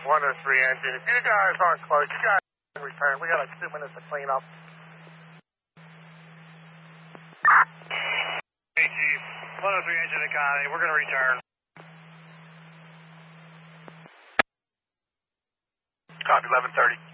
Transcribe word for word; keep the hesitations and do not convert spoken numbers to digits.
one oh three engine. If you guys aren't close, you guys can return. We got like two minutes to clean up. Hey, Chief. one oh three engine to Connie. We're going to return. Copy, eleven thirty.